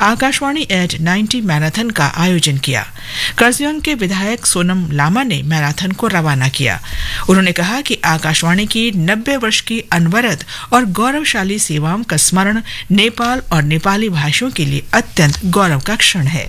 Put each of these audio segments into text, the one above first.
Akashvani eight 90 marathon का आयोजन किया। कर्जयोंग के विधायक सोनम लामा ने मैराथन को रवाना किया। उन्होंने कहा कि आकाशवाणी की 90 वर्ष की अनवरत और गौरवशाली सेवाओं का स्मरण नेपाल और नेपाली भाषियों के लिए अत्यंत गौरव का क्षण है।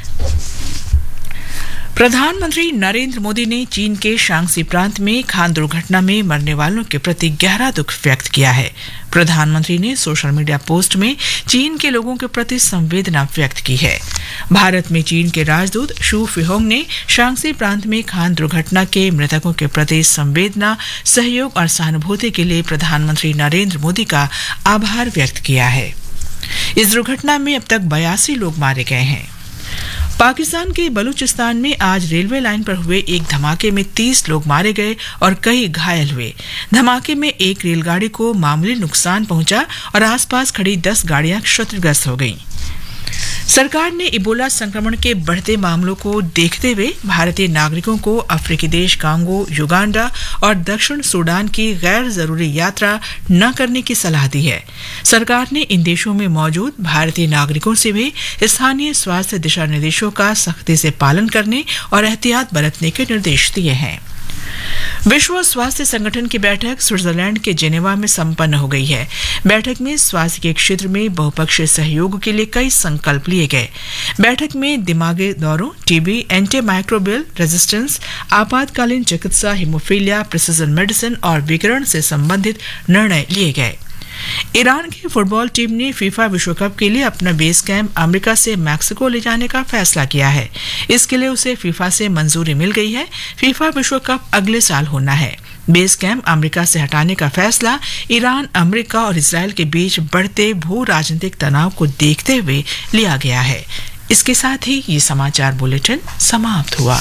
प्रधानमंत्री नरेंद्र मोदी ने चीन के शांग्सी प्रांत में खान दुर्घटना में मरने वालों के प्रति गहरा दुख व्यक्त किया है। प्रधानमंत्री ने सोशल मीडिया पोस्ट में चीन के लोगों के प्रति संवेदना व्यक्त की है। भारत में चीन के राजदूत शू फिहोंग ने शांग्सी प्रांत में खान दुर्घटना के मृतकों के प्रति संवेदना, सहयोग और सहानुभूति के लिए प्रधानमंत्री नरेंद्र मोदी का आभार व्यक्त किया है। इस दुर्घटना में अब तक 82 लोग मारे गए हैं। पाकिस्तान के बलूचिस्तान में आज रेलवे लाइन पर हुए एक धमाके में 30 लोग मारे गए और कई घायल हुए। धमाके में एक रेलगाड़ी को मामूली नुकसान पहुंचा और आसपास खड़ी 10 गाड़ियां क्षतिग्रस्त हो गईं। सरकार ने इबोला संक्रमण के बढ़ते मामलों को देखते हुए भारतीय नागरिकों को अफ्रीकी देश कांगो, युगांडा और दक्षिण सूडान की गैर जरूरी यात्रा न करने की सलाह दी है। सरकार ने इन देशों में मौजूद भारतीय नागरिकों से भी स्थानीय स्वास्थ्य दिशा निर्देशों का सख्ती से पालन करने और एहतियात बरतने के निर्देश दिए हैं। विश्व स्वास्थ्य संगठन की बैठक स्विट्जरलैंड के जेनेवा में संपन्न हो गई है। बैठक में स्वास्थ्य के क्षेत्र में बहुपक्षीय सहयोग के लिए कई संकल्प लिए गए। बैठक में दिमागी दौरों, टीबी, एंटीमाइक्रोबियल रेजिस्टेंस, आपातकालीन चिकित्सा, हीमोफीलिया, प्रिसिजन मेडिसिन और विकिरण से संबंधित निर्णय लिए गए। ईरान की फुटबॉल टीम ने फीफा विश्व कप के लिए अपना बेस कैंप अमेरिका से मैक्सिको ले जाने का फैसला किया है। इसके लिए उसे फीफा से मंजूरी मिल गई है। फीफा विश्व कप अगले साल होना है। बेस कैंप अमेरिका से हटाने का फैसला ईरान, अमेरिका और इजरायल के बीच बढ़ते भू राजनीतिक तनाव को देखते हुए लिया गया है। इसके साथ ही ये समाचार बुलेटिन समाप्त हुआ।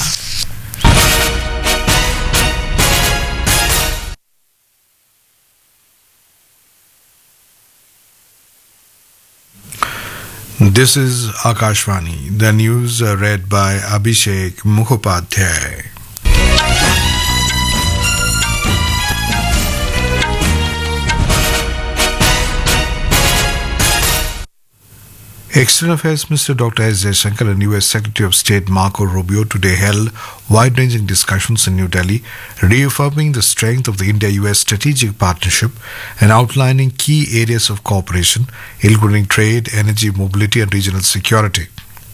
This is Akashvani. The news read by Abhishek Mukhopadhyay. External Affairs Minister Dr. S. Jaishankar and U.S. Secretary of State Marco Rubio today held wide-ranging discussions in New Delhi, reaffirming the strength of the India-U.S. strategic partnership and outlining key areas of cooperation, including trade, energy, mobility, and regional security.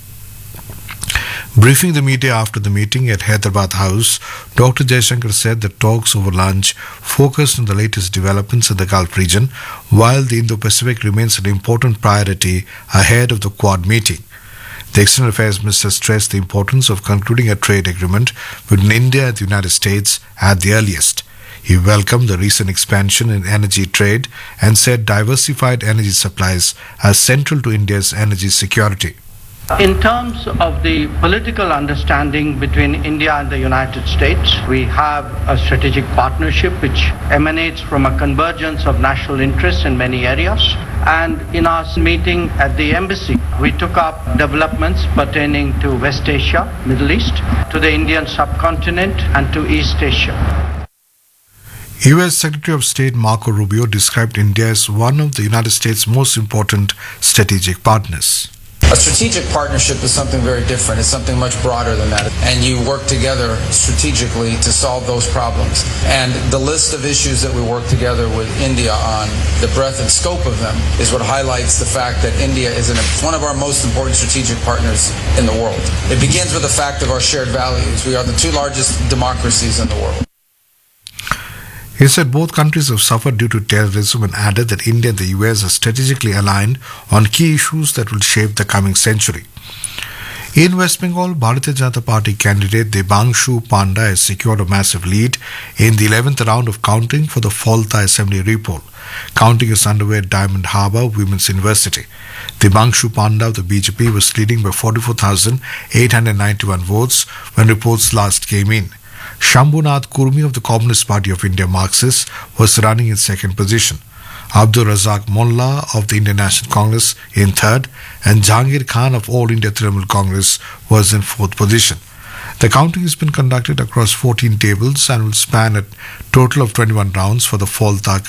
Briefing the media after the meeting at Hyderabad House, Dr. Jaishankar said that talks over lunch focused on the latest developments in the Gulf region, while the Indo-Pacific remains an important priority ahead of the Quad meeting. The External Affairs Minister stressed the importance of concluding a trade agreement between India and the United States at the earliest. He welcomed the recent expansion in energy trade and said diversified energy supplies are central to India's energy security. In terms of the political understanding between India and the United States, we have a strategic partnership which emanates from a convergence of national interests in many areas. And in our meeting at the embassy, we took up developments pertaining to West Asia, Middle East, to the Indian subcontinent and to East Asia. U.S. Secretary of State Marco Rubio described India as one of the United States' most important strategic partners. A strategic partnership is something very different. It's something much broader than that. And you work together strategically to solve those problems. And the list of issues that we work together with India on, the breadth and scope of them, is what highlights the fact that India is one of our most important strategic partners in the world. It begins with the fact of our shared values. We are the two largest democracies in the world. He said both countries have suffered due to terrorism and added that India and the US are strategically aligned on key issues that will shape the coming century. In West Bengal, Bharatiya Janata Party candidate Debangshu Panda has secured a massive lead in the 11th round of counting for the Falta Assembly repoll. Counting is underway at Diamond Harbour Women's University. Debangshu Panda of the BJP was leading by 44,891 votes when reports last came in. Shambhunath Kurmi of the Communist Party of India Marxist was running in second position. Abdul Razak Molla of the Indian National Congress in third and Jahangir Khan of All India Trinamool Congress was in fourth position. The counting has been conducted across 14 tables and will span a total of 21 rounds for the Falta